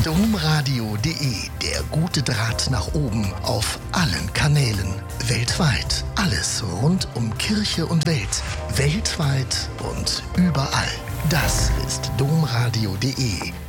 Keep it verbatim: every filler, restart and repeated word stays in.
domradio punkt de, der gute Draht nach oben auf allen Kanälen. Weltweit. Alles rund um Kirche und Welt. Weltweit und überall. Das ist domradio punkt de.